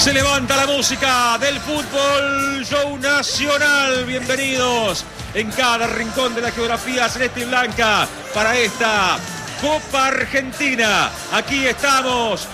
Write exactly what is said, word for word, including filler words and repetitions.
Se levanta la música del fútbol show nacional. Bienvenidos en cada rincón de la geografía celeste y blanca para esta Copa Argentina. Aquí estamos